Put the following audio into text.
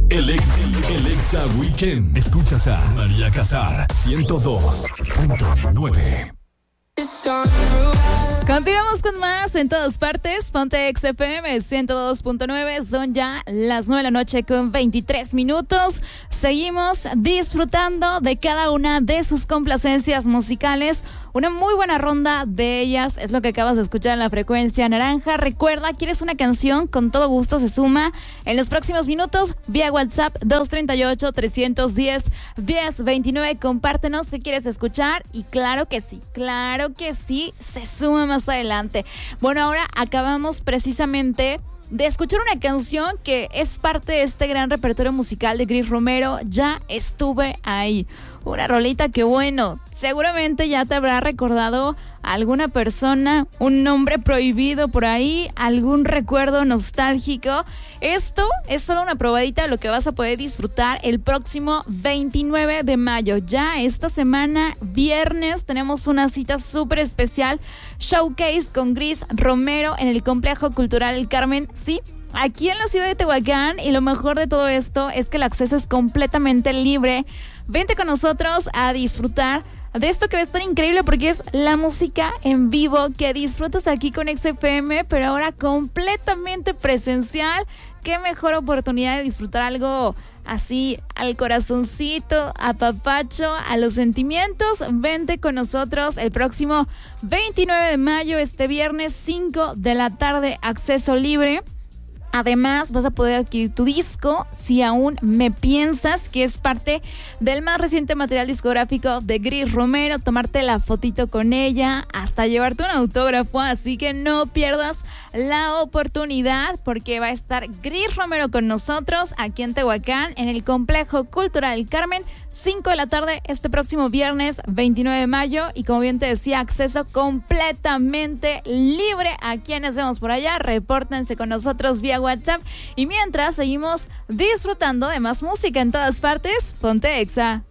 El Exa Weekend. Escuchas a María Casar, 102.9. Continuamos con más en todas partes. Ponte XFM 102.9. Son ya las 9 de la noche con 23 minutos. Seguimos disfrutando de cada una de sus complacencias musicales. Una muy buena ronda de ellas es lo que acabas de escuchar en la frecuencia naranja. Recuerda, ¿quieres una canción? Con todo gusto se suma en los próximos minutos vía WhatsApp 238-310-1029. Compártenos qué quieres escuchar y claro que sí, se suma más adelante. Bueno, ahora acabamos precisamente de escuchar una canción que es parte de este gran repertorio musical de Gris Romero. Ya estuve ahí. Una rolita que, bueno, seguramente ya te habrá recordado a alguna persona, un nombre prohibido por ahí, algún recuerdo nostálgico. Esto es solo una probadita de lo que vas a poder disfrutar el próximo 29 de mayo. Ya esta semana, viernes, tenemos una cita súper especial, showcase con Gris Romero en el Complejo Cultural El Carmen. Sí, aquí en la ciudad de Tehuacán, y lo mejor de todo esto es que el acceso es completamente libre. Vente con nosotros a disfrutar de esto que va a estar increíble porque es la música en vivo que disfrutas aquí con XFM, pero ahora completamente presencial. Qué mejor oportunidad de disfrutar algo así al corazoncito, a papacho, a los sentimientos. Vente con nosotros el próximo 29 de mayo, este viernes 5 de la tarde, acceso libre. Además, vas a poder adquirir tu disco Si Aún Me Piensas, que es parte del más reciente material discográfico de Gris Romero, tomarte la fotito con ella, hasta llevarte un autógrafo, así que no pierdas la oportunidad porque va a estar Gris Romero con nosotros aquí en Tehuacán, en el Complejo Cultural El Carmen, 5 de la tarde este próximo viernes 29 de mayo, y como bien te decía, acceso completamente libre. A quienes vemos por allá, repórtense con nosotros vía WhatsApp, y mientras seguimos disfrutando de más música en todas partes, ponte Exa.